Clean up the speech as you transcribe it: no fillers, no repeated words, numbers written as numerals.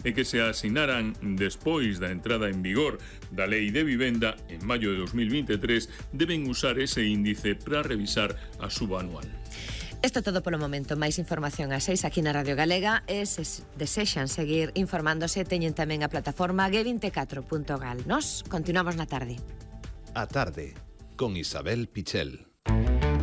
e que se asignaran despois da entrada en vigor da Lei de Vivenda en maio de 2023 deben usar ese índice para revisar a suba anual. Isto todo polo momento. Máis información ás 6 aquí na Radio Galega e se desexan seguir informándose teñen tamén a plataforma g24.gal. Nos continuamos na tarde. A tarde, con Isabel Pichel.